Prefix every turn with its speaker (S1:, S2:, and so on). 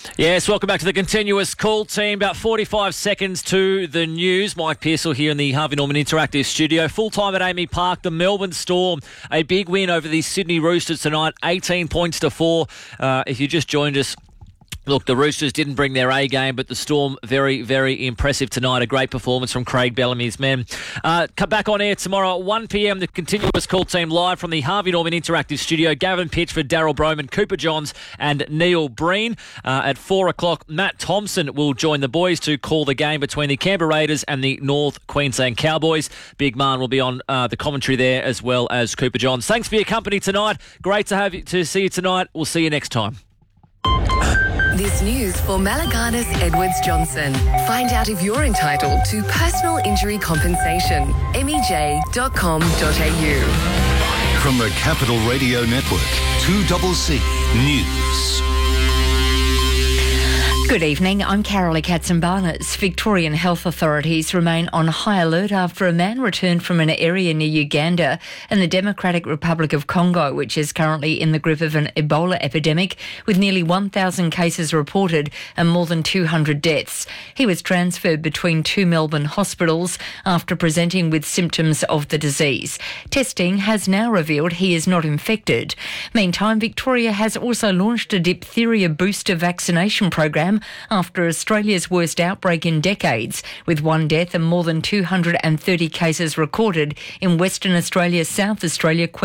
S1: Yes, welcome back to the Continuous Call team. About 45 seconds to the news. Mike Pearsall here in the Harvey Norman Interactive Studio. Full time at Amy Park. The Melbourne Storm, a big win over the Sydney Roosters tonight, 18 points to 4. If you just joined us, look, the Roosters didn't bring their A game, but the Storm, very, very impressive tonight. A great performance from Craig Bellamy's men. Come back on air tomorrow at 1 p.m. The Continuous Call team live from the Harvey Norman Interactive Studio. Gavin Pitchford, Daryl Broman, Cooper Johns and Neil Breen. At 4 o'clock, Matt Thompson will join the boys to call the game between the Canberra Raiders and the North Queensland Cowboys. Big Man will be on the commentary there, as well as Cooper Johns. Thanks for your company tonight. Great to see you tonight. We'll see you next time.
S2: This news for Malaganas Edwards Johnson. Find out if you're entitled to personal injury compensation. MEJ.com.au.
S3: From the Capital Radio Network, 2CC News.
S4: Good evening, I'm Carolee Katzenbarnes. Victorian health authorities remain on high alert after a man returned from an area near Uganda and the Democratic Republic of Congo, which is currently in the grip of an Ebola epidemic, with nearly 1,000 cases reported and more than 200 deaths. He was transferred between two Melbourne hospitals after presenting with symptoms of the disease. Testing has now revealed he is not infected. Meantime, Victoria has also launched a diphtheria booster vaccination program after Australia's worst outbreak in decades, with one death and more than 230 cases recorded in Western Australia, South Australia,